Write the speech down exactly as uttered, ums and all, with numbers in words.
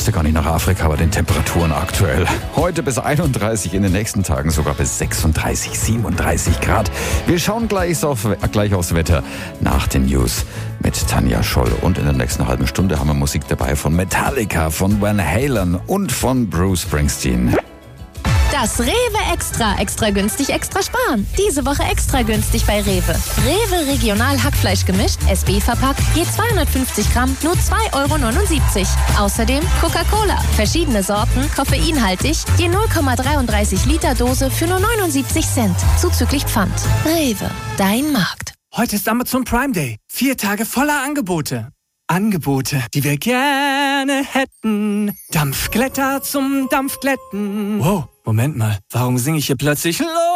musste gar nicht nach Afrika bei den Temperaturen aktuell. Heute bis einunddreißig, in den nächsten Tagen sogar bis sechsunddreißig, siebenunddreißig Grad. Wir schauen gleich, auf, gleich aufs Wetter nach den News mit Tanja Scholl. Und in der nächsten halben Stunde haben wir Musik dabei von Metallica, von Van Halen und von Bruce Springsteen. Das Rewe Extra. Extra günstig, extra sparen. Diese Woche extra günstig bei Rewe. Rewe Regional Hackfleisch gemischt, S B verpackt, je zweihundertfünfzig Gramm, nur zwei Euro neunundsiebzig. Außerdem Coca-Cola. Verschiedene Sorten, koffeinhaltig, je null Komma dreiunddreißig Liter Dose für nur neunundsiebzig Cent. Zuzüglich Pfand. Rewe, dein Markt. Heute ist Amazon Prime Day. Vier Tage voller Angebote. Angebote, die wir gerne hätten. Dampfglätter zum Dampfglätten. Wow, Moment mal. Warum singe ich hier plötzlich los?